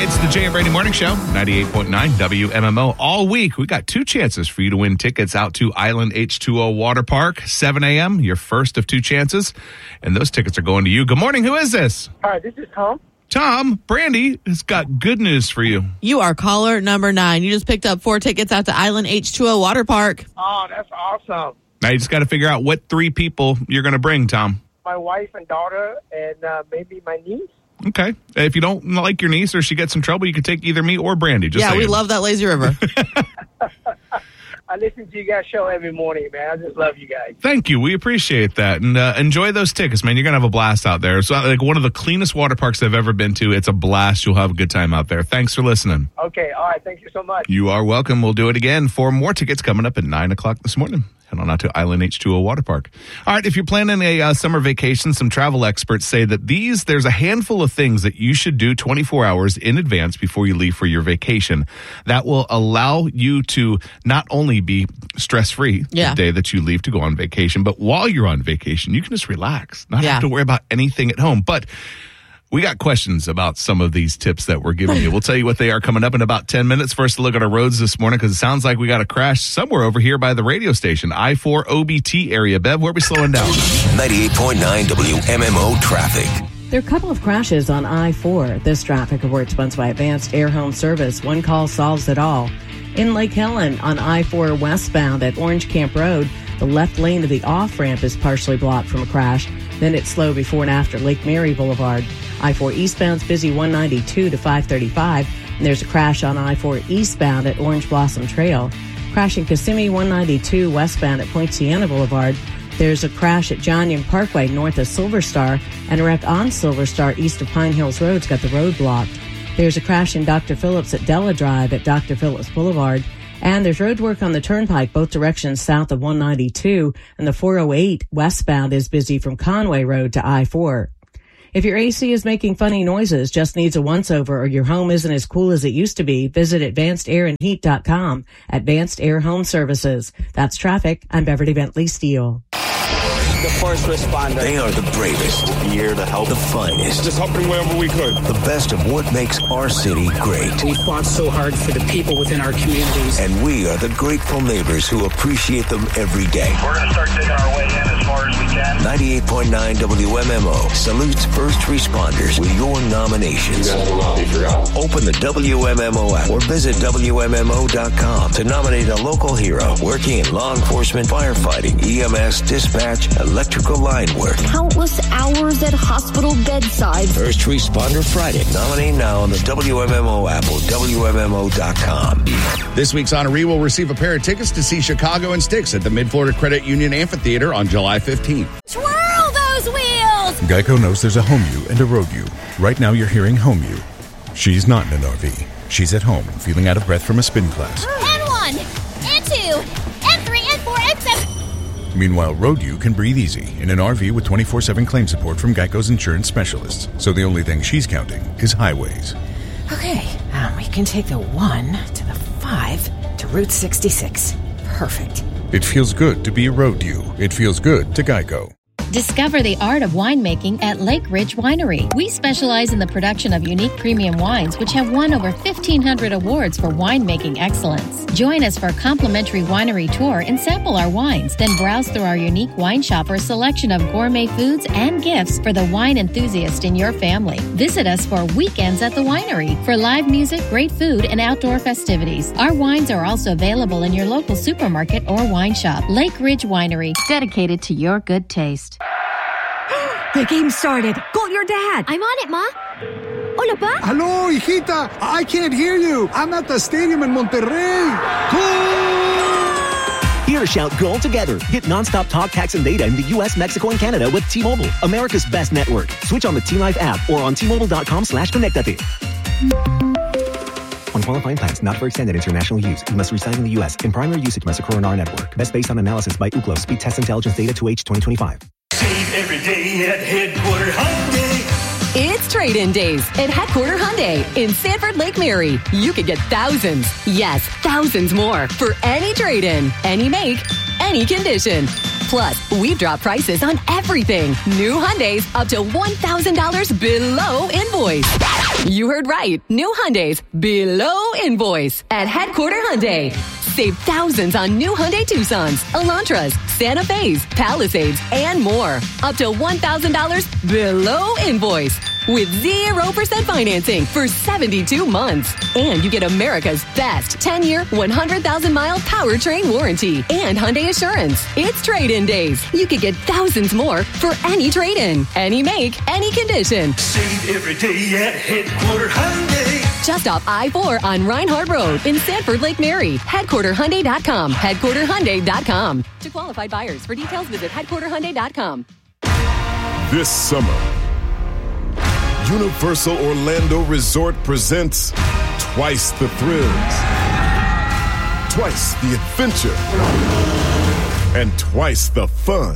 It's the Jay and Brady Morning Show, 98.9 WMMO. All week, we got two chances for you to win tickets out to Island H2O Water Park, 7 a.m., your first of two chances. And those tickets are going to you. Good morning. Who is this? Hi, this is Tom. Tom, Brandy has got good news for you. You are caller number 9. You just picked up 4 tickets out to Island H2O Water Park. Oh, that's awesome. Now you just got to figure out what 3 people you're going to bring, Tom. My wife and daughter and maybe my niece. Okay. If you don't like your niece or she gets in trouble, you can take either me or Brandy. Just yeah, saying. we love that lazy river. I listen to you guys' show every morning, man. I just love you guys. Thank you. We appreciate that. And enjoy those tickets, man. You're going to have a blast out there. It's like one of the cleanest water parks I've ever been to. It's a blast. You'll have a good time out there. Thanks for listening. Okay. All right. Thank you so much. You are welcome. We'll do it again. 4 more tickets coming up at 9 o'clock this morning. Head on out to Island H2O Water Park. All right, if you're planning a summer vacation, some travel experts say that there's a handful of things that you should do 24 hours in advance before you leave for your vacation. That will allow you to not only be stress-free the day that you leave to go on vacation, but while you're on vacation, you can just relax, not have to worry about anything at home. But we got questions about some of these tips that we're giving you. We'll tell you what they are coming up in about 10 minutes. First, a look at our roads this morning because it sounds like we got a crash somewhere over here by the radio station, I-4 OBT area. Bev, where are we slowing down? 98.9 WMMO traffic. There are a couple of crashes on I-4. This traffic report sponsored by Advanced Air Home Service. One call solves it all. In Lake Helen on I-4 westbound at Orange Camp Road, the left lane of the off-ramp is partially blocked from a crash. Then it's slow before and after Lake Mary Boulevard. I-4 eastbound's busy 192 to 535. And there's a crash on I-4 eastbound at Orange Blossom Trail. Crashing Kissimmee 192 westbound at Point Siena Boulevard. There's a crash at John Young Parkway north of Silver Star. And a wreck on Silver Star east of Pine Hills Road's got the road blocked. There's a crash in Dr. Phillips at Della Drive at Dr. Phillips Boulevard. And there's road work on the Turnpike, both directions south of 192. And the 408 westbound is busy from Conway Road to I-4. If your AC is making funny noises, just needs a once-over, or your home isn't as cool as it used to be, visit AdvancedAirandHeat.com. Advanced Air Home Services. That's traffic. I'm Beverly Bentley Steele. The first responder. They are the bravest. Here to help. The finest. Just helping wherever we could. The best of what makes our city great. We fought so hard for the people within our communities. And we are the grateful neighbors who appreciate them every day. We're going to start digging our way in as far as we can. 98.9 WMMO salutes first responders with your nominations. You guys will not be forgotten. Open the WMMO app or visit WMMO.com to nominate a local hero working in law enforcement, firefighting, EMS, dispatch, electrical line work. Countless hours at hospital bedside. First Responder Friday. Nominate now on the WMMO app or WMMO.com. This week's honoree will receive a pair of tickets to see Chicago and Styx at the Mid-Florida Credit Union Amphitheater on July 15th. Twirl those wheels! Geico knows there's a home you and a road you. Right now you're hearing home you. She's not in an RV. She's at home, feeling out of breath from a spin class. And 1, and 2, and 3, and 4, and 7... Meanwhile, Road U can breathe easy in an RV with 24/7 claim support from Geico's insurance specialists. So the only thing she's counting is highways. Okay, we can take the 1 to the 5 to Route 66. Perfect. It feels good to be a Road U. It feels good to Geico. Discover the art of winemaking at Lake Ridge Winery. We specialize in the production of unique premium wines, which have won over 1,500 awards for winemaking excellence. Join us for a complimentary winery tour and sample our wines. Then browse through our unique wine shop for a selection of gourmet foods and gifts for the wine enthusiast in your family. Visit us for weekends at the winery for live music, great food, and outdoor festivities. Our wines are also available in your local supermarket or wine shop. Lake Ridge Winery, dedicated to your good taste. The game started. Call your dad. I'm on it, Ma. Hola, Pa. Hello, hijita. I can't hear you. I'm at the stadium in Monterrey. Goal! Here, shout goal together. Get nonstop talk, text, and data in the U.S., Mexico, and Canada with T-Mobile, America's best network. Switch on the T-Life app or on T-Mobile.com/connectate. On qualifying plans, not for extended international use. You must reside in the U.S. In primary usage must occur on our network. Best based on analysis by Ookla. Speed Test Intelligence Data 2H 2025. Save every day at Headquarter Hyundai. It's trade-in days at Headquarter Hyundai in Sanford Lake Mary. You could get thousands, yes, thousands more for any trade-in, any make, any condition. Plus, we drop prices on everything. New Hyundais up to $1,000 below invoice. You heard right. New Hyundais, below invoice at Headquarter Hyundai. Save thousands on new Hyundai Tucsons, Elantras, Santa Fe's, Palisades, and more. Up to $1,000 below invoice with 0% financing for 72 months. And you get America's best 10-year, 100,000-mile powertrain warranty and Hyundai Assurance. It's trade-in days. You could get thousands more for any trade-in, any make, any condition. Save every day at Headquarter Hyundai. Just off I-4 on Reinhardt Road in Sanford, Lake Mary. HeadquarterHyundai.com. HeadquarterHyundai.com. To qualified buyers. For details, visit HeadquarterHyundai.com. This summer, Universal Orlando Resort presents twice the thrills, twice the adventure, and twice the fun.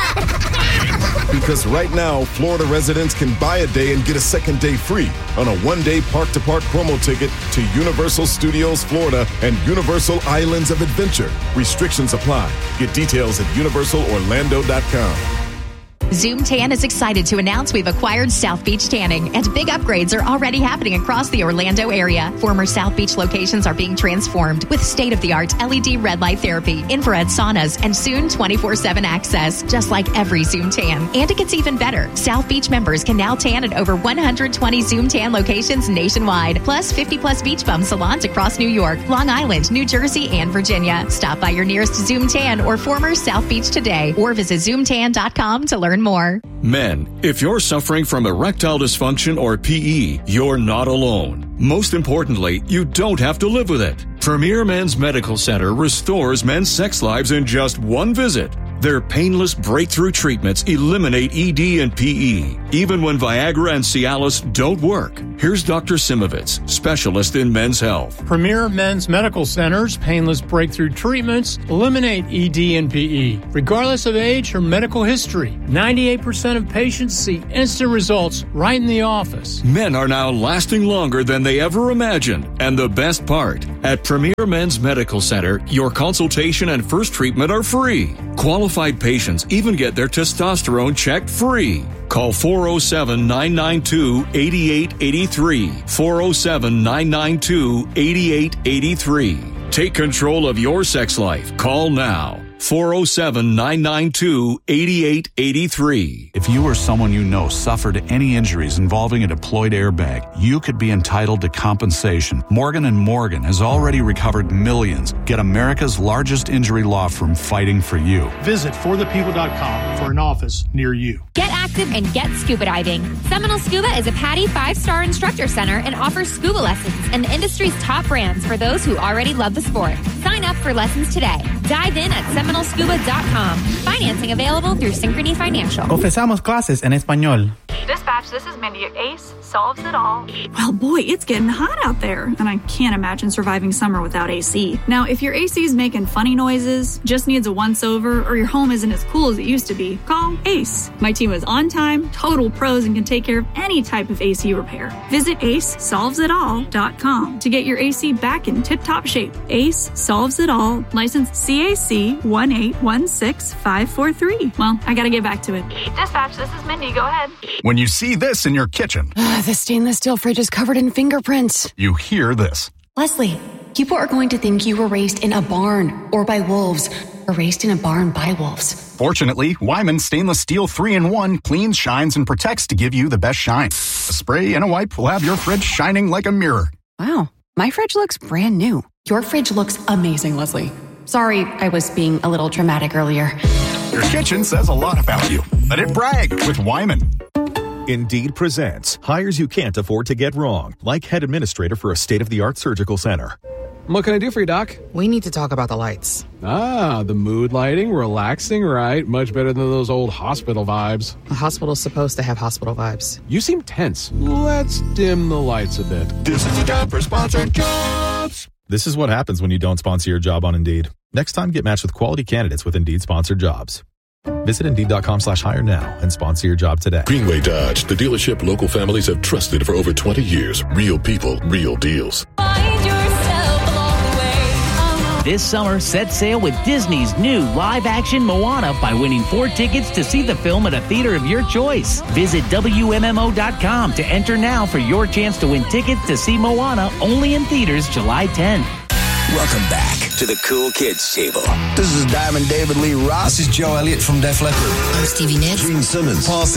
Because right now, Florida residents can buy a day and get a second day free on a one-day park-to-park promo ticket to Universal Studios Florida and Universal Islands of Adventure. Restrictions apply. Get details at universalorlando.com. Zoom Tan is excited to announce we've acquired South Beach Tanning, and big upgrades are already happening across the Orlando area. Former South Beach locations are being transformed with state-of-the-art LED red light therapy, infrared saunas, and soon 24/7 access, just like every Zoom Tan. And it gets even better. South Beach members can now tan at over 120 Zoom Tan locations nationwide, plus 50-plus beach bum salons across New York, Long Island, New Jersey, and Virginia. Stop by your nearest Zoom Tan or former South Beach today, or visit zoomtan.com to learn more. Men, if you're suffering from erectile dysfunction or PE, you're not alone. Most importantly, you don't have to live with it. Premier Men's Medical Center restores men's sex lives in just one visit. Their painless breakthrough treatments eliminate ED and PE, even when Viagra and Cialis don't work. Here's Dr. Simovitz, specialist in men's health. Premier Men's Medical Center's painless breakthrough treatments eliminate ED and PE, regardless of age or medical history. 98% of patients see instant results right in the office. Men are now lasting longer than they ever imagined. And the best part, at Premier Men's Medical Center, your consultation and first treatment are free. Qualified patients even get their testosterone checked free. Call 407-992-8883. 407-992-8883. Take control of your sex life. Call now. 407-992-8883. If you or someone you know suffered any injuries involving a deployed airbag, you could be entitled to compensation. Morgan & Morgan has already recovered millions. Get America's largest injury law firm fighting for you. Visit forthepeople.com for an office near you. Get active and get scuba diving. Seminole Scuba is a PADI 5-star instructor center and offers scuba lessons and the industry's top brands for those who already love the sport. Sign up for lessons today. Dive in at SeminoleScuba.com. Financing available through Synchrony Financial. Ofrecemos clases en español. Dispatch, this is Mindy. Ace solves it all. Well, boy, it's getting hot out there, and I can't imagine surviving summer without AC. Now, if your AC is making funny noises, just needs a once-over, or your home isn't as cool as it used to be, call Ace. My team is on time, total pros, and can take care of any type of AC repair. Visit AceSolvesItAll.com to get your AC back in tip-top shape. Ace Solves It All, licensed CAC 1816543. Well, I gotta get back to it. Dispatch, this is Mindy. Go ahead. When you see this in your kitchen, the stainless steel fridge is covered in fingerprints. You hear this. Leslie, people are going to think you were raised in a barn or by wolves, or raised in a barn by wolves. Fortunately, Wyman Stainless Steel 3-in-1 cleans, shines, and protects to give you the best shine. A spray and a wipe will have your fridge shining like a mirror. Wow, my fridge looks brand new. Your fridge looks amazing, Leslie. Sorry, I was being a little dramatic earlier. Your kitchen says a lot about you. Let it brag with Wyman. Indeed presents hires you can't afford to get wrong, like head administrator for a state-of-the-art surgical center. What can I do for you, Doc? We need to talk about the lights. Ah, the mood lighting, relaxing, right? Much better than those old hospital vibes. A hospital's supposed to have hospital vibes. You seem tense. Let's dim the lights a bit. This is a job for sponsored jobs. This is what happens when you don't sponsor your job on Indeed. Next time, get matched with quality candidates with Indeed sponsored jobs. Visit Indeed.com/hire now and sponsor your job today. Greenway Dodge, the dealership local families have trusted for over 20 years. Real people, real deals. Find yourself along the way. This summer, set sail with Disney's new live-action Moana by winning 4 tickets to see the film at a theater of your choice. Visit WMMO.com to enter now for your chance to win tickets to see Moana only in theaters July 10th. Welcome back to the Cool Kids Table. This is Diamond David Lee Ross. This is Joe Elliott from Def Leppard. I'm Stevie Nicks. Gene Simmons. Paul